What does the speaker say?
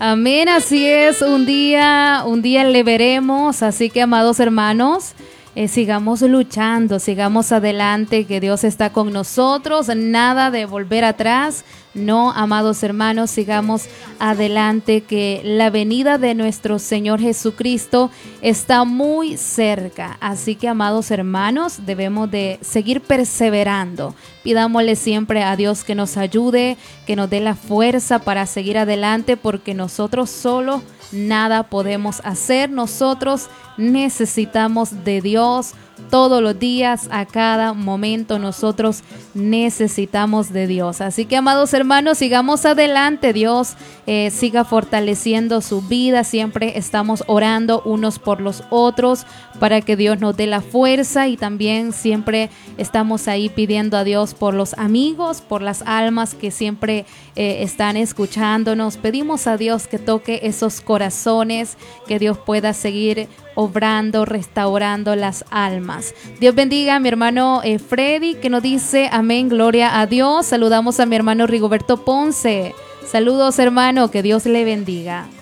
Amén, así es, un día le veremos, así que amados hermanos, sigamos luchando, sigamos adelante, que Dios está con nosotros, nada de volver atrás. No, amados hermanos, sigamos adelante, que la venida de nuestro Señor Jesucristo está muy cerca. Así que, amados hermanos, debemos de seguir perseverando. Pidámosle siempre a Dios que nos ayude, que nos dé la fuerza para seguir adelante, porque nosotros solos nada podemos hacer. Nosotros necesitamos de Dios todos los días, a cada momento nosotros necesitamos de Dios. Así que, amados hermanos, sigamos adelante. Dios siga fortaleciendo su vida. Siempre estamos orando unos por los otros para que Dios nos dé la fuerza, y también siempre estamos ahí pidiendo a Dios por los amigos, por las almas que siempre están escuchándonos. Pedimos a Dios que toque esos corazones, que Dios pueda seguir obrando, restaurando las almas. Dios bendiga a mi hermano Freddy, que nos dice amén, gloria a Dios. Saludamos a mi hermano Rigoberto Ponce. Saludos, hermano, que Dios le bendiga.